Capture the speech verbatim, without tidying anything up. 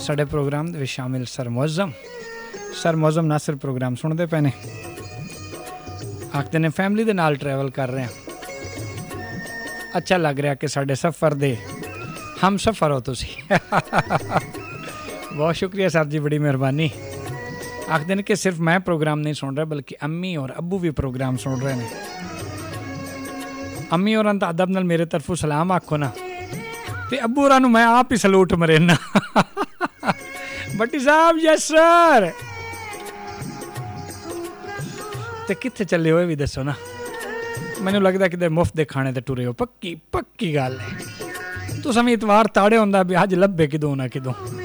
ਸਾਡੇ ਪ੍ਰੋਗਰਾਮ ਦੇ ਵਿੱਚ ਸ਼ਾਮਿਲ ਸਰ ਮੁਅੱਜ਼ਮ ਸਰ ਮੁਅੱਜ਼ਮ ਨਾ ਸਿਰਫ ਪ੍ਰੋਗਰਾਮ ਸੁਣਦੇ ਪਏ ਨੇ, ਆਖਦੇ ਨੇ ਫੈਮਿਲੀ ਦੇ ਨਾਲ ਟਰੈਵਲ ਕਰ ਰਹੇ ਹਾਂ। ਅੱਛਾ ਲੱਗ ਰਿਹਾ ਕਿ ਸਾਡੇ ਸਫ਼ਰ ਦੇ ਹਮ ਸਫ਼ਰ ਹੋ ਤੁਸੀਂ। ਬਹੁਤ ਸ਼ੁਕਰੀਆ ਸਰ ਜੀ, ਬੜੀ ਮਿਹਰਬਾਨੀ। ਆਖਦੇ ਨੇ ਕਿ ਸਿਰਫ ਮੈਂ ਪ੍ਰੋਗਰਾਮ ਨਹੀਂ ਸੁਣ ਰਿਹਾ ਬਲਕਿ ਅੰਮੀ ਔਰ ਅੱਬੂ ਵੀ ਪ੍ਰੋਗਰਾਮ ਸੁਣ ਰਹੇ ਨੇ। ਅੰਮੀ ਹੋਰਾਂ ਦਾ ਅਦਬ ਨਾਲ ਮੇਰੇ ਤਰਫੋਂ ਸਲਾਮ ਆਖੋ ਨਾ, ਤੇ ਅੱਬੂ ਹੋਰਾਂ ਨੂੰ ਮੈਂ ਆਪ ਹੀ ਸਲੂਟ ਮਰੇਨਾ। ਬੱਟੀ ਸਾਹਿਬ ਯੈਸ ਸਰ। ਤੇ ਕਿੱਥੇ ਚੱਲੇ ਹੋਏ ਵੀ ਦੱਸੋ ਨਾ, ਮੈਨੂੰ ਲੱਗਦਾ ਕਿਤੇ ਮੁਫਤ ਦੇ ਖਾਣੇ ਤੇ ਟੁਰੇ ਹੋ। ਪੱਕੀ ਪੱਕੀ ਗੱਲ ਹੈ, ਤੁਸੀਂ ਵੀ ਇਤਵਾਰ ਤਾੜੇ ਹੁੰਦਾ ਵੀ ਅੱਜ ਲੱਭੇ ਕਿਦੋਂ ਨਾ ਕਿਦੋਂ।